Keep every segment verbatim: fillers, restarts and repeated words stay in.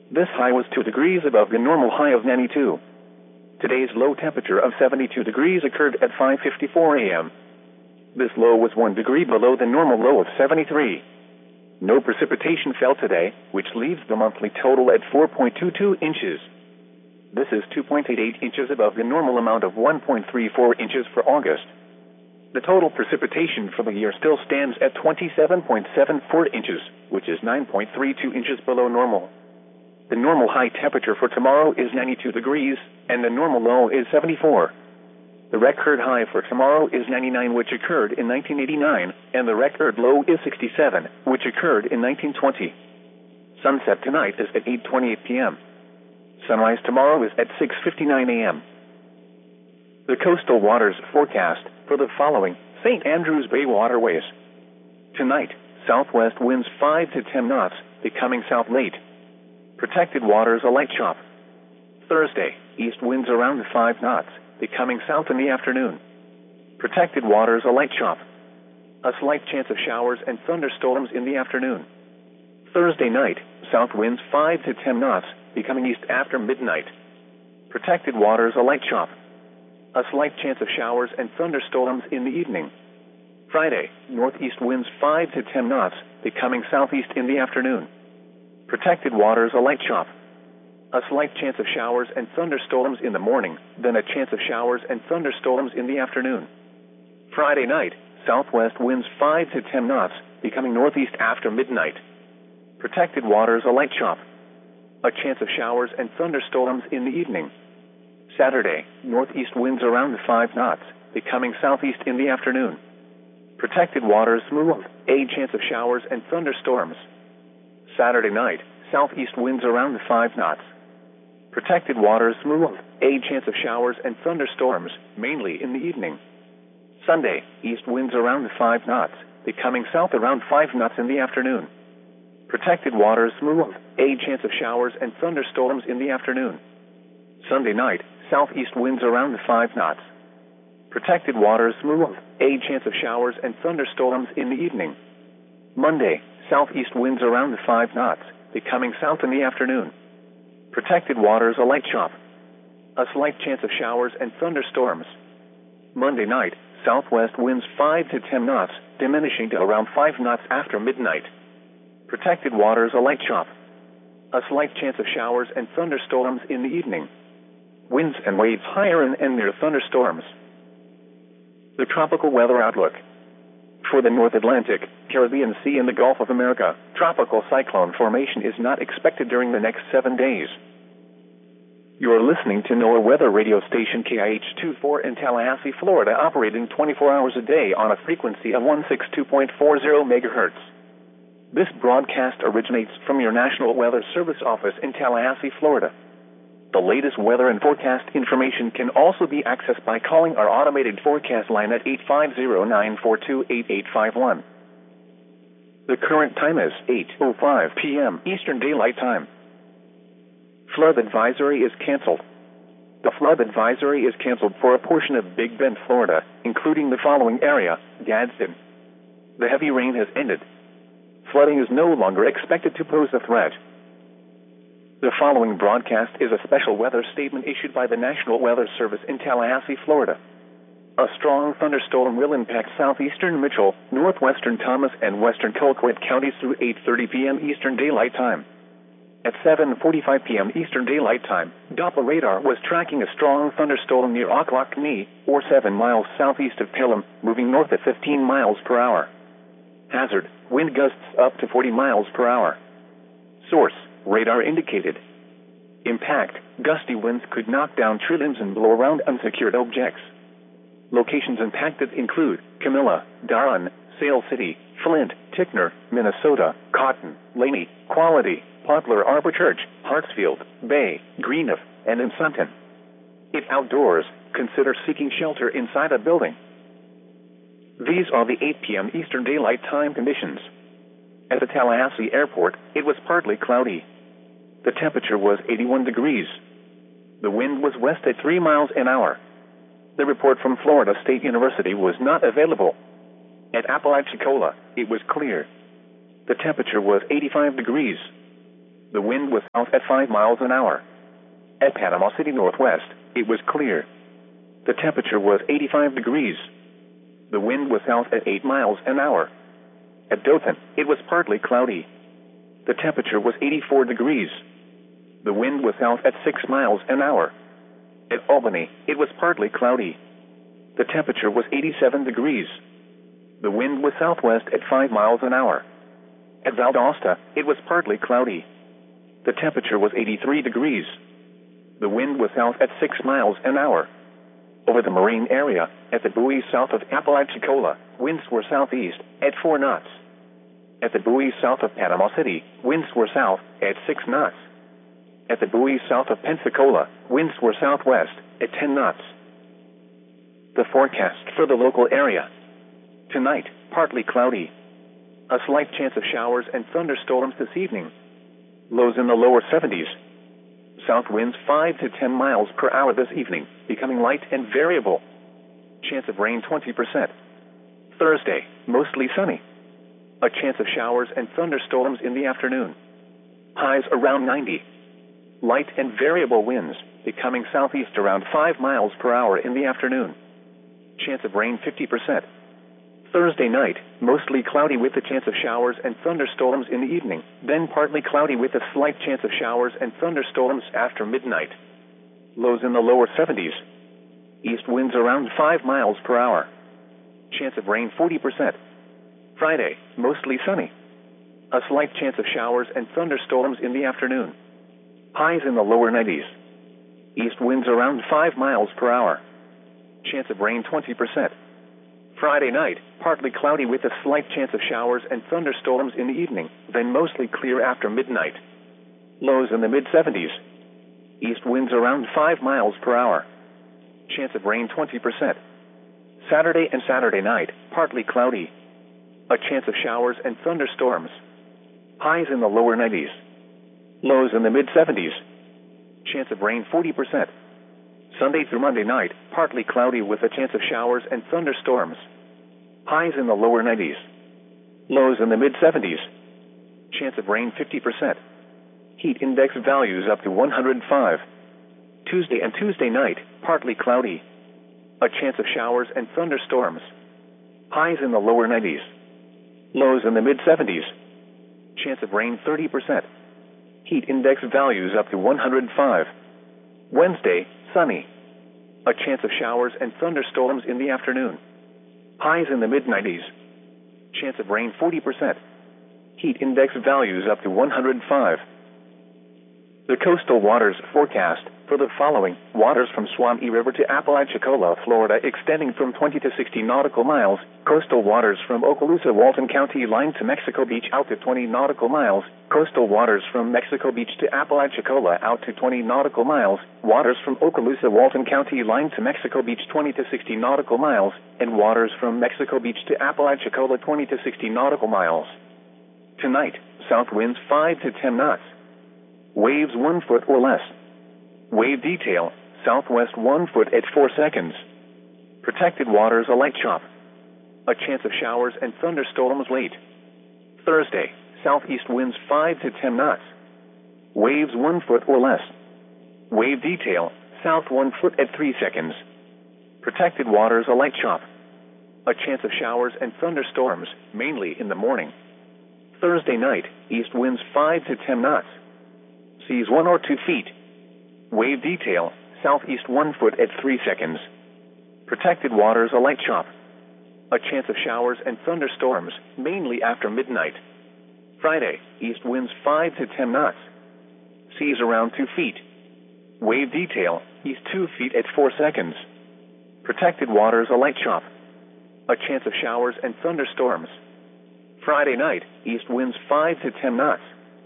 This high was two degrees above the normal high of ninety-two. Today's low temperature of seventy-two degrees occurred at five fifty-four a m This low was one degree below the normal low of seventy-three. No precipitation fell today, which leaves the monthly total at four point two two inches. This is two point eight eight inches above the normal amount of one point three four inches for August. The total precipitation for the year still stands at twenty-seven point seven four inches, which is nine point three two inches below normal. The normal high temperature for tomorrow is ninety-two degrees, and the normal low is seventy-four. The record high for tomorrow is ninety-nine, which occurred in nineteen eighty-nine, and the record low is sixty-seven, which occurred in nineteen twenty. Sunset tonight is at eight twenty-eight p m Sunrise tomorrow is at six fifty-nine a m The coastal waters forecast for the following Saint Andrews Bay waterways. Tonight, southwest winds five to ten knots, becoming south late. Protected waters a light chop. Thursday, east winds around five knots, becoming south in the afternoon. Protected waters a light chop. A slight chance of showers and thunderstorms in the afternoon. Thursday night, south winds five to ten knots, becoming east after midnight. Protected waters a light chop. A slight chance of showers and thunderstorms in the evening. Friday, northeast winds five to ten knots, becoming southeast in the afternoon. Protected waters a light chop. A slight chance of showers and thunderstorms in the morning, then a chance of showers and thunderstorms in the afternoon. Friday night, southwest winds five to ten knots, becoming northeast after midnight. Protected waters a light chop. A chance of showers and thunderstorms in the evening. Saturday, northeast winds around five knots, becoming southeast in the afternoon. Protected waters smooth, a chance of showers and thunderstorms. Saturday night, southeast winds around five knots. Protected waters smooth, a chance of showers and thunderstorms, mainly in the evening. Sunday, east winds around five knots, becoming south around five knots in the afternoon. Protected waters smooth, a chance of showers and thunderstorms in the afternoon. Sunday night, southeast winds around five knots. Protected waters smooth, a chance of showers and thunderstorms in the evening. Monday, southeast winds around five knots, becoming south in the afternoon. Protected waters a light chop. A slight chance of showers and thunderstorms. Monday night, southwest winds five to ten knots, diminishing to around five knots after midnight. Protected waters a light chop. A slight chance of showers and thunderstorms in the evening. Winds and waves higher and, and near thunderstorms. The tropical weather outlook. For the North Atlantic, Caribbean Sea, and the Gulf of America, tropical cyclone formation is not expected during the next seven days. You are listening to NOAA weather radio station K I H twenty-four in Tallahassee, Florida, operating twenty-four hours a day on a frequency of one sixty-two point four zero megahertz. This broadcast originates from your National Weather Service office in Tallahassee, Florida. The latest weather and forecast information can also be accessed by calling our automated forecast line at eight five zero, nine four two, eight eight five one. The current time is eight oh five p m Eastern Daylight Time. Flood advisory is canceled. The flood advisory is canceled for a portion of Big Bend, Florida, including the following area: Gadsden. The heavy rain has ended. Flooding is no longer expected to pose a threat. The following broadcast is a special weather statement issued by the National Weather Service in Tallahassee, Florida. A strong thunderstorm will impact southeastern Mitchell, northwestern Thomas, and western Colquitt counties through eight thirty p m Eastern Daylight Time. At seven forty-five p m Eastern Daylight Time, Doppler radar was tracking a strong thunderstorm near Ocklawacknee, or seven miles southeast of Pelham, moving north at fifteen miles per hour. Hazard: wind gusts up to forty miles per hour. Source: radar indicated. Impact: gusty winds could knock down tree limbs and blow around unsecured objects. Locations impacted include Camilla, Darwin, Sail City, Flint, Tickner, Minnesota, Cotton, Laney, Quality, Poplar Arbor Church, Hartsfield, Bay, Greenough, and in Sutton. If outdoors, consider seeking shelter inside a building. These are the eight p m Eastern Daylight Time conditions. At the Tallahassee Airport, it was partly cloudy. The temperature was eighty-one degrees. The wind was west at three miles an hour. The report from Florida State University was not available. At Apalachicola, it was clear. The temperature was eighty-five degrees. The wind was south at five miles an hour. At Panama City Northwest, it was clear. The temperature was eighty-five degrees. The wind was south at eight miles an hour. At Dothan, it was partly cloudy. The temperature was eighty-four degrees. The wind was south at six miles an hour. At Albany, it was partly cloudy. The temperature was eighty-seven degrees. The wind was southwest at five miles an hour. At Valdosta, it was partly cloudy. The temperature was eighty-three degrees. The wind was south at six miles an hour. Over the marine area, at the buoys south of Apalachicola, winds were southeast at four knots. At the buoys south of Panama City, winds were south at six knots. At the buoys south of Pensacola, winds were southwest at ten knots. The forecast for the local area. Tonight, partly cloudy. A slight chance of showers and thunderstorms this evening. Lows in the lower seventies. South winds five to ten miles per hour this evening, becoming light and variable. Chance of rain twenty percent. Thursday, mostly sunny. A chance of showers and thunderstorms in the afternoon. Highs around ninety. Light and variable winds, becoming southeast around five miles per hour in the afternoon. Chance of rain fifty percent. Thursday night, mostly cloudy with a chance of showers and thunderstorms in the evening, then partly cloudy with a slight chance of showers and thunderstorms after midnight. Lows in the lower seventies. East winds around five miles per hour. Chance of rain forty percent. Friday, mostly sunny. A slight chance of showers and thunderstorms in the afternoon. Highs in the lower nineties. East winds around five miles per hour. Chance of rain twenty percent. Friday night, partly cloudy with a slight chance of showers and thunderstorms in the evening, then mostly clear after midnight. Lows in the mid seventies. East winds around five miles per hour. Chance of rain twenty percent. Saturday and Saturday night, partly cloudy. A chance of showers and thunderstorms. Highs in the lower nineties. Lows in the mid seventies. Chance of rain forty percent. Sunday through Monday night, partly cloudy with a chance of showers and thunderstorms. Highs in the lower nineties. Lows in the mid seventies. Chance of rain fifty percent. Heat index values up to one hundred five. Tuesday and Tuesday night, partly cloudy. A chance of showers and thunderstorms. Highs in the lower nineties. Lows in the mid seventies. Chance of rain thirty percent. Heat index values up to one hundred five. Wednesday, sunny. A chance of showers and thunderstorms in the afternoon. Highs in the mid nineties. Chance of rain forty percent. Heat index values up to one hundred five. The coastal waters forecast for the following: waters from Suwannee River to Apalachicola, Florida, extending from twenty to sixty nautical miles. Coastal waters from Okaloosa, Walton County line to Mexico Beach out to twenty nautical miles. Coastal waters from Mexico Beach to Apalachicola out to twenty nautical miles. Waters from Okaloosa, Walton County line to Mexico Beach twenty to sixty nautical miles. And waters from Mexico Beach to Apalachicola twenty to sixty nautical miles. Tonight, south winds five to ten knots. Waves one foot or less. Wave detail, southwest one foot at four seconds. Protected waters a light chop. A chance of showers and thunderstorms late. Thursday, southeast winds five to ten knots. Waves one foot or less. Wave detail, south one foot at three seconds. Protected waters a light chop. A chance of showers and thunderstorms, mainly in the morning. Thursday night, east winds five to ten knots. Seas one or two feet. Wave detail, southeast one foot at three seconds. Protected waters a light chop. A chance of showers and thunderstorms, mainly after midnight. Friday, east winds five to ten knots. Seas around two feet. Wave detail, east two feet at four seconds. Protected waters a light chop. A chance of showers and thunderstorms. Friday night, east winds five to ten knots.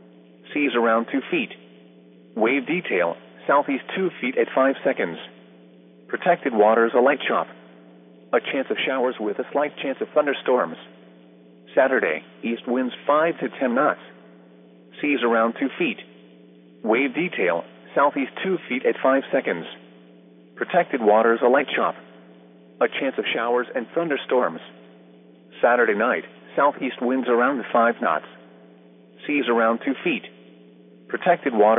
Seas around two feet. Wave detail, southeast two feet at five seconds. Protected waters a light chop. A chance of showers with a slight chance of thunderstorms. Saturday, east winds five to ten knots. Seas around two feet. Wave detail, southeast two feet at five seconds. Protected waters a light chop. A chance of showers and thunderstorms. Saturday night, southeast winds around five knots. Seas around two feet. Protected water